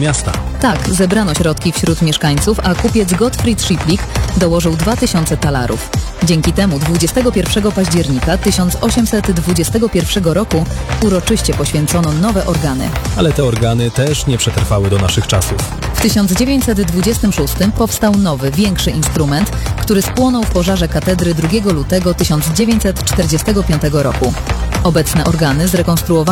miasta. Tak, zebrano środki wśród mieszkańców, a kupiec Gottfried Schipplich dołożył 2000 talarów. Dzięki temu 21 października 1821 roku uroczyście poświęcono nowe organy. Ale te organy też nie przetrwały do naszych czasów. W 1926 powstał nowy, większy instrument, który spłonął w pożarze katedry 2 lutego 1945 roku. Obecne organy zrekonstruowano